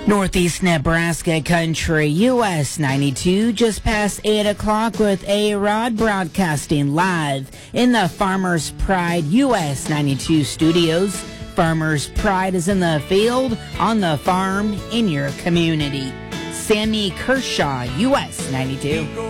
Northeast Nebraska Country, US 92, just past 8 o'clock with A-Rod broadcasting live in the Farmers Pride US 92 studios. Farmers Pride is in the field, on the farm, in your community. Sammy Kershaw, US 92.